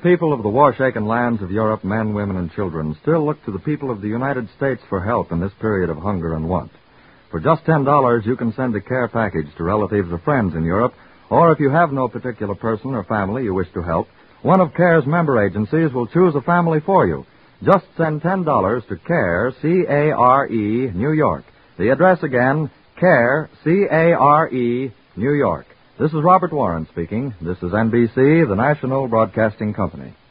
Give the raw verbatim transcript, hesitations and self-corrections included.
people of the war-shaken lands of Europe, men, women, and children, still look to the people of the United States for help in this period of hunger and want. For just ten dollars, you can send a care package to relatives or friends in Europe, or if you have no particular person or family you wish to help, one of CARE's member agencies will choose a family for you. Just send ten dollars to CARE, C A R E, New York. The address again, CARE, C A R E, New York. This is Robert Warren speaking. This is N B C, the National Broadcasting Company.